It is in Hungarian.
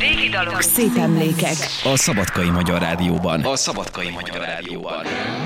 Régi dalok, szép emlékek. A Szabadkai Magyar Rádióban.